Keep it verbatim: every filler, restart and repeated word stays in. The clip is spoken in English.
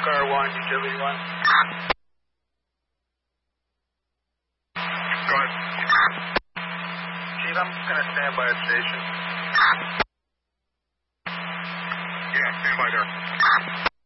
car one, utility one. Go ahead. Chief, I'm just going to stand by the station. Yeah, stand by there.